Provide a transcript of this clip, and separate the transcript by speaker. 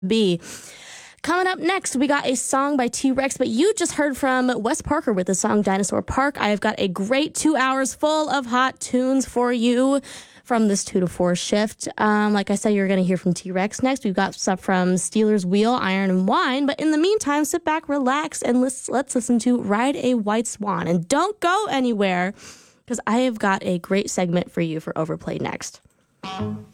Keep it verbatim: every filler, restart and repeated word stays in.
Speaker 1: B. Coming up next, we got a song by T-Rex, but you just heard from Wes Parker with the song Dinosaur Park. I've got a great two hours full of hot tunes for you from this two to four shift. Um, like I said, you're going to hear from T-Rex next. We've got stuff from Steelers Wheel, Iron and Wine. But in the meantime, sit back, relax, and let's, let's listen to Ride a White Swan. And don't go anywhere, because I have got a great segment for you for Overplay next.